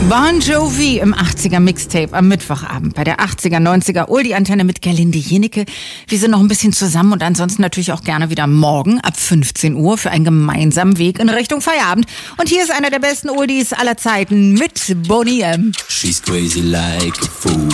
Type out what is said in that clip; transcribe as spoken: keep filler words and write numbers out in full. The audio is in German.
Bon Jovi im achtziger Mixtape am Mittwochabend bei der achtziger, neunziger Oldie-Antenne mit Gerlinde Jenecke. Wir sind noch ein bisschen zusammen und ansonsten natürlich auch gerne wieder morgen ab fünfzehn Uhr für einen gemeinsamen Weg in Richtung Feierabend. Und hier ist einer der besten Oldies aller Zeiten mit Boney M. She's crazy like a fool.